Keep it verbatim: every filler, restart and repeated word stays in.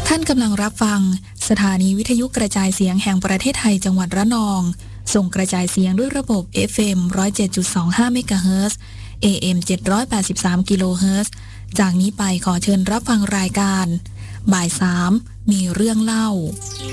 ท่านกำลังรับฟังสถานีวิทยุกระจายเสียงแห่งประเทศไทยจังหวัดระนองส่งกระจายเสียงด้วยระบบ เอฟ เอ็ม หนึ่งศูนย์เจ็ดจุดสองห้า เมกะเฮิรตซ์ เอ เอ็ม เจ็ดร้อยแปดสิบสาม กิโลเฮิรตซ์ จากนี้ไปขอเชิญรับฟังรายการบ่ายสามมีเรื่องเล่า